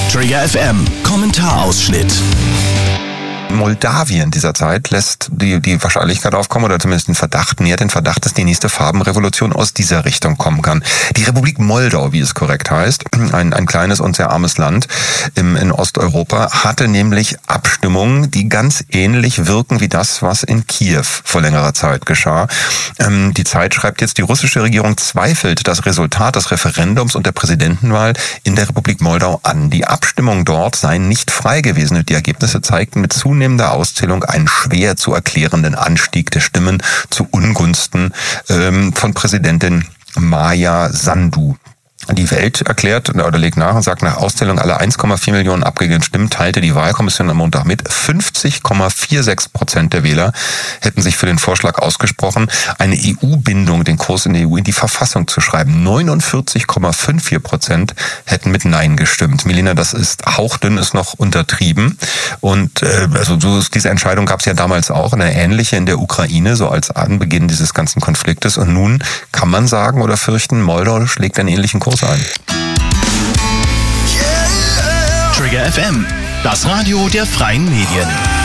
Trigger FM Kommentarausschnitt. Moldawien dieser Zeit lässt die Wahrscheinlichkeit aufkommen, oder zumindest den Verdacht, nähert den Verdacht, dass die nächste Farbenrevolution aus dieser Richtung kommen kann. Die Republik Moldau, wie es korrekt heißt, ein kleines und sehr armes Land in Osteuropa, hatte nämlich Abstimmungen, die ganz ähnlich wirken wie das, was in Kiew vor längerer Zeit geschah. Die Zeit schreibt jetzt, die russische Regierung zweifelt das Resultat des Referendums und der Präsidentenwahl in der Republik Moldau an. Die Abstimmungen dort seien nicht frei gewesen und die Ergebnisse zeigten mit zunehmender Auszählung einen schwer zu erklärenden Anstieg der Stimmen zu Ungunsten von Präsidentin Maia Sandu. Die Welt erklärt oder legt nach und sagt, nach Auszählung aller 1,4 Millionen abgegebenen Stimmen teilte die Wahlkommission am Montag mit, 50,46% der Wähler hätten sich für den Vorschlag ausgesprochen, eine EU-Bindung, den Kurs in der EU in die Verfassung zu schreiben. 49,54% hätten mit Nein gestimmt. Melina, das ist hauchdünn, ist noch untertrieben. Und diese Entscheidung gab es ja damals auch, eine ähnliche in der Ukraine, so als Anbeginn dieses ganzen Konfliktes. Und nun kann man sagen oder fürchten, Moldau schlägt einen ähnlichen Kurs ein. Trigger FM, das Radio der freien Medien.